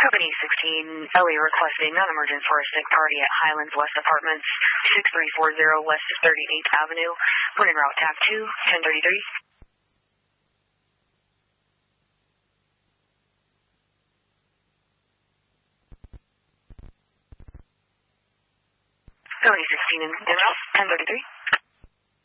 Company 16, Ellie requesting non-emergent for a sick party at Highlands West Apartments, 6340 West 38th Avenue. Running route TAP 2, 1033. Company 16 in route, 1033.